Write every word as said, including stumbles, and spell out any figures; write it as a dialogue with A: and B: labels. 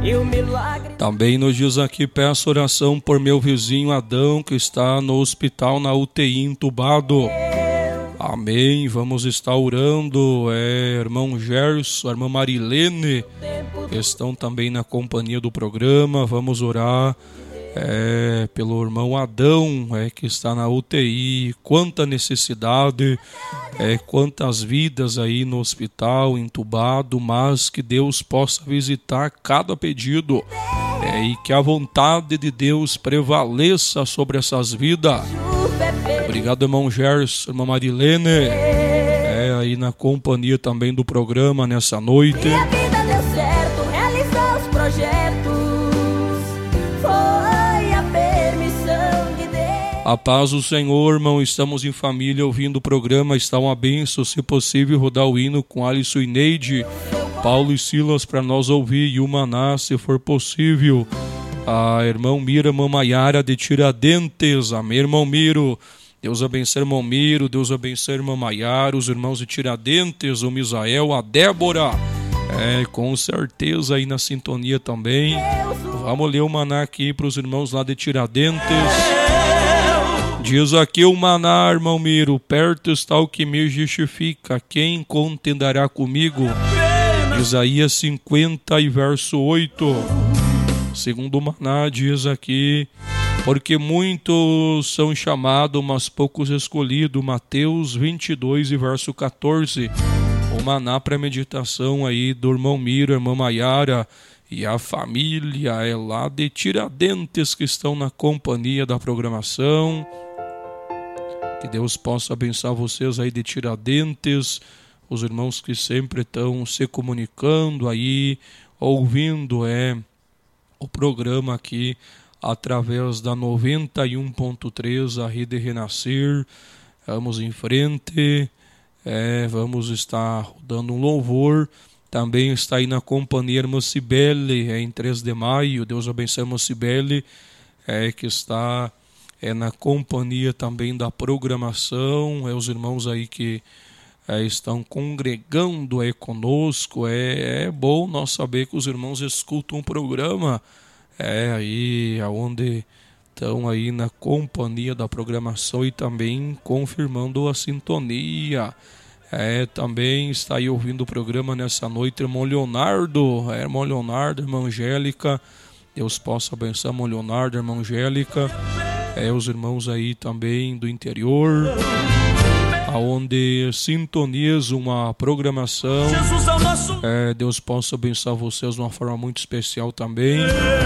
A: e o milagre.
B: Também nos diz aqui, peço oração por meu vizinho Adão, que está no hospital na U T I entubado. Amém, vamos estar orando, é, irmão Gerson, irmã Marilene, estão também na companhia do programa, vamos orar é, pelo irmão Adão, é, que está na U T I, quanta necessidade, é, quantas vidas aí no hospital, entubado, mas que Deus possa visitar cada pedido, é, e que a vontade de Deus prevaleça sobre essas vidas. Obrigado, irmão Gerson, irmã Marilene, é, aí na companhia também do programa nessa noite.
A: E a vida deu certo, realizar os projetos, foi a permissão de Deus.
B: A paz do Senhor, irmão, estamos em família ouvindo o programa, está uma bênção, se possível rodar o hino com Alisson e Neide, Paulo e Silas para nós ouvir, e o Maná, se for possível. A irmão Mira, irmã Maiara de Tiradentes, amém, irmão Miro. Deus abençoe, irmão Miro, Deus abençoe, irmã Maiara, os irmãos de Tiradentes, o Misael, a Débora, é, com certeza aí na sintonia também. Vamos ler o Maná aqui para os irmãos lá de Tiradentes. Diz aqui o Maná, irmão Miro, perto está o que me justifica, quem contenderá comigo? Isaías cinquenta e verso oito. Segundo o Maná diz aqui, porque muitos são chamados, mas poucos escolhidos. Mateus vinte e dois e verso quatorze. O Maná para meditação aí do irmão Miro, irmã Maiara e a família é lá de Tiradentes que estão na companhia da programação. Que Deus possa abençoar vocês aí de Tiradentes, os irmãos que sempre estão se comunicando aí, ouvindo é o programa aqui através da noventa e um ponto três, a Rede Renascer. Vamos em frente, é, vamos estar dando um louvor. Também está aí na companhia irmã Cibele, é, em três de maio. Deus abençoe a irmã Cibele, é, que está é, na companhia também da programação. É os irmãos aí que é, estão congregando aí conosco. É, é bom nós saber que os irmãos escutam o programa. É aí aonde estão aí na companhia da programação e também confirmando a sintonia. É, também está aí ouvindo o programa nessa noite, irmão Leonardo, é, irmão Leonardo, irmã Angélica. Deus possa abençoar, irmão Leonardo, irmã Angélica. É, os irmãos aí também do interior, aonde sintonizam a programação. É, Deus possa abençoar vocês de uma forma muito especial também.